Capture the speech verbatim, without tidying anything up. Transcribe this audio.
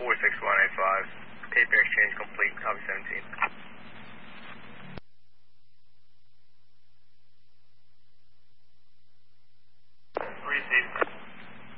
four six one eight five. Tape exchange complete, copy seventeen.